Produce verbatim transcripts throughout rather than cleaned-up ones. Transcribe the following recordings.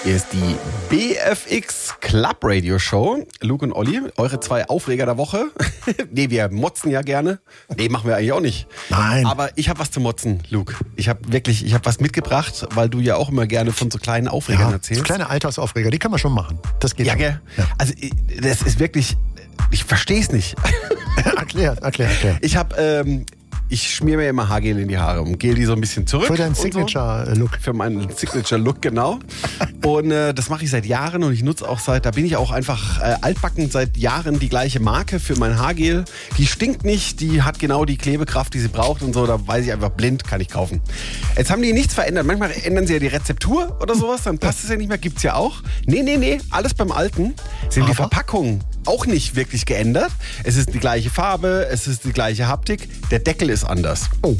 Hier ist die B F X Club Radio Show. Luke und Olli, eure zwei Aufreger der Woche. Nee, wir motzen ja gerne. Nee, machen wir eigentlich auch nicht. Nein. Aber ich habe was zu motzen, Luke. Ich habe wirklich, ich habe was mitgebracht, weil du ja auch immer gerne von so kleinen Aufregern ja, erzählst. So kleine Alltagsaufreger, die kann man schon machen. Das geht ja, schon. Gell? Ja, also das ist wirklich, ich verstehe es nicht. erklär, erklär, erklär. Ich habe, ähm, ich schmier mir immer Haargel in die Haare und gel die so ein bisschen zurück. Für deinen Signature-Look. So. Für meinen Signature-Look, genau. Und äh, das mache ich seit Jahren und ich nutze auch seit, da bin ich auch einfach äh, altbacken, seit Jahren die gleiche Marke für mein Haargel. Die stinkt nicht, die hat genau die Klebekraft, die sie braucht und so, da weiß ich einfach blind, kann ich kaufen. Jetzt haben die nichts verändert. Manchmal ändern sie ja die Rezeptur oder sowas, dann passt es ja nicht mehr, gibt's ja auch. Nee, nee, nee, alles beim Alten. Sind Aber? die Verpackungen auch nicht wirklich geändert. Es ist die gleiche Farbe, es ist die gleiche Haptik, der Deckel ist anders. Oh.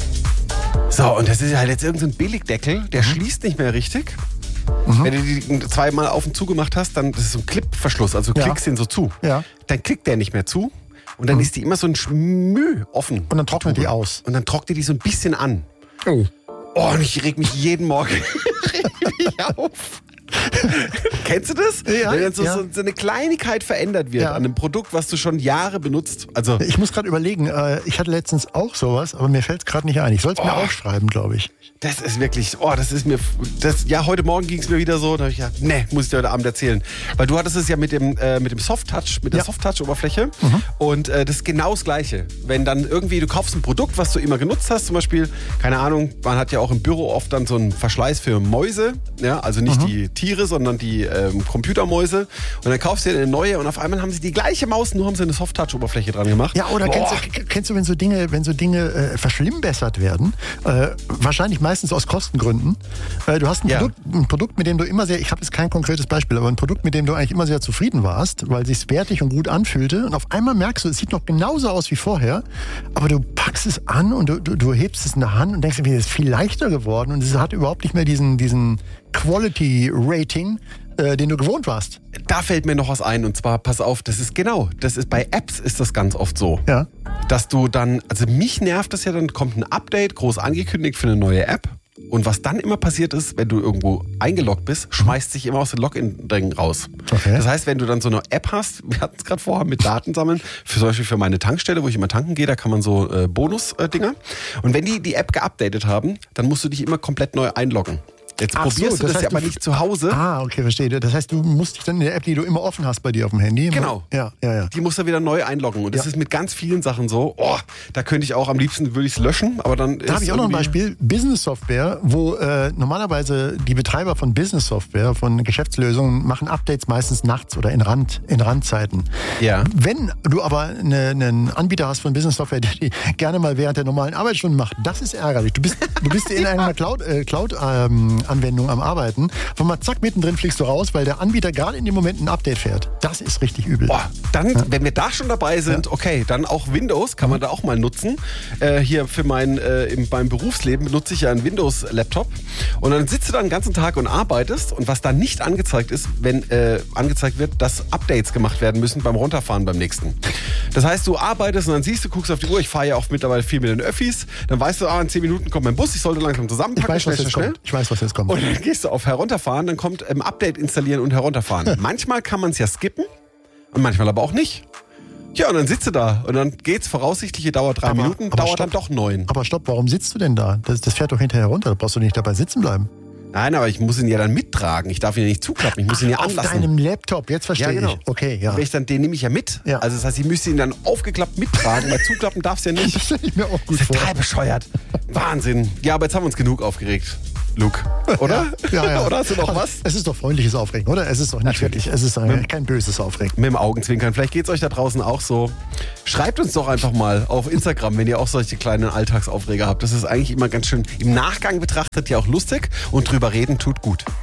So, und das ist halt jetzt irgendein so Billigdeckel, der mhm. schließt nicht mehr richtig. Mhm. Wenn du die zweimal auf und zu gemacht hast, dann das ist so ein Clipverschluss, also du ja. klickst den so zu. Ja. Dann klickt der nicht mehr zu und dann mhm. ist die immer so ein Schmü offen. Und dann trocknet die aus. Und dann trocknet die so ein bisschen an. Oh. Oh, und ich reg mich jeden Morgen richtig auf. Kennst du das? Ja, wenn dann so, ja. so, so eine Kleinigkeit verändert wird ja. an einem Produkt, was du schon Jahre benutzt. Also ich muss gerade überlegen, äh, ich hatte letztens auch sowas, aber mir fällt es gerade nicht ein. Ich soll es oh. mir aufschreiben, glaube ich. Das ist wirklich, oh, das ist mir, das, ja, heute Morgen ging es mir wieder so, da habe ich gedacht, nee, muss ich dir heute Abend erzählen. Weil du hattest es ja mit dem, äh, mit dem Soft-Touch, mit der ja. Soft-Touch-Oberfläche mhm. und äh, das ist genau das Gleiche. Wenn dann irgendwie, du kaufst ein Produkt, was du immer genutzt hast, zum Beispiel, keine Ahnung, man hat ja auch im Büro oft dann so einen Verschleiß für Mäuse, ja, also nicht mhm. die Tiere, sondern die ähm, Computermäuse und dann kaufst du dir eine neue und auf einmal haben sie die gleiche Maus, nur haben sie eine Soft-Touch-Oberfläche dran gemacht. Ja, oder kennst du, kennst du, wenn so Dinge, wenn so Dinge äh, verschlimmbessert werden, äh, wahrscheinlich meistens aus Kostengründen. Äh, du hast ein, ja. Produkt, ein Produkt, mit dem du immer sehr, ich habe jetzt kein konkretes Beispiel, aber ein Produkt, mit dem du eigentlich immer sehr zufrieden warst, weil es sich wertig und gut anfühlte und auf einmal merkst du, es sieht noch genauso aus wie vorher, aber du packst es an und du, du, du hebst es in der Hand und denkst, es ist viel leichter geworden und es hat überhaupt nicht mehr diesen, diesen Quality-Rating, äh, den du gewohnt warst. Da fällt mir noch was ein und zwar, pass auf, das ist genau, das ist bei Apps ist das ganz oft so, ja. dass du dann, also mich nervt das ja, dann kommt ein Update, groß angekündigt für eine neue App. Und was dann immer passiert ist, wenn du irgendwo eingeloggt bist, schmeißt sich immer aus dem Login-Ding raus. Okay. Das heißt, wenn du dann so eine App hast, wir hatten es gerade vorher mit Daten sammeln, für zum Beispiel für meine Tankstelle, wo ich immer tanken gehe, da kann man so äh, Bonus-Dinger. Und wenn die die App geupdatet haben, dann musst du dich immer komplett neu einloggen. Jetzt Ach probierst so, du das, das heißt, ja aber nicht zu Hause. Ah, okay, verstehe. Das heißt, du musst dich dann in der App, die du immer offen hast bei dir auf dem Handy. Genau. Ja, ja, ja. Die musst du wieder neu einloggen. Und das ja. ist mit ganz vielen Sachen so. Oh, da könnte ich auch am liebsten, würde ich es löschen, aber dann Da habe ich auch noch ein Beispiel. Business-Software, wo äh, normalerweise die Betreiber von Business-Software, von Geschäftslösungen, machen Updates meistens nachts oder in Rand, in Randzeiten. Ja. Wenn du aber eine, einen Anbieter hast von Business-Software, der die gerne mal während der normalen Arbeitsstunden macht, das ist ärgerlich. Du bist, du bist in einer Cloud, äh, Cloud-Anwendung ähm, am Arbeiten. Von mal zack, mittendrin fliegst du raus, weil der Anbieter gerade in dem Moment ein Update fährt. Das ist richtig übel. Boah, dann, ja. wenn wir da schon dabei sind, ja. okay, dann auch Windows kann man da auch mal nutzen. Äh, hier für mein, äh, in meinem Berufsleben benutze ich ja einen Windows-Laptop. Und dann sitzt du da den ganzen Tag und arbeitest. Und was da nicht angezeigt ist, wenn äh, angezeigt wird, dass Updates gemacht werden müssen beim Runterfahren beim nächsten. Das heißt, du arbeitest und dann siehst du, guckst auf die Uhr, ich fahre ja auch mittlerweile viel mit den Öffis. Dann weißt du, ah, in zehn Minuten kommt mein Bus, ich sollte langsam zusammenpacken. Ich weiß, was jetzt kommt. Ich weiß, was jetzt kommt. Und dann gehst du auf Herunterfahren, dann kommt ähm, Update installieren und herunterfahren. Manchmal kann man es ja skippen und manchmal aber auch nicht. Ja, und dann sitzt du da und dann geht's voraussichtliche Dauer drei aber, Minuten, aber dauert stopp. dann doch neun. Aber stopp, warum sitzt du denn da? Das, das fährt doch hinterher runter, da brauchst du nicht dabei sitzen bleiben. Nein, aber ich muss ihn ja dann mittragen. Ich darf ihn ja nicht zuklappen, ich muss Ach, ihn ja auf anlassen. Auf deinem Laptop, jetzt verstehe ja, genau. ich. Okay, ja. Wenn ich dann, den nehme ich ja mit. Ja. Also das heißt, ich müsste ihn dann aufgeklappt mittragen, weil zuklappen darfst du ja nicht. Das stelle ich mir auch gut das ist vor. total bescheuert. Wahnsinn. Ja, aber jetzt haben wir uns genug aufgeregt. Luke, oder? Ja, ja, ja. Oder hast du noch also, was? Es ist doch freundliches Aufregen, oder? Es ist doch nicht Natürlich. wirklich, es ist ein, kein böses Aufregen. Mit dem Augenzwinkern. Vielleicht geht es euch da draußen auch so. Schreibt uns doch einfach mal auf Instagram, wenn ihr auch solche kleinen Alltagsaufreger habt. Das ist eigentlich immer ganz schön im Nachgang betrachtet ja auch lustig und drüber reden tut gut.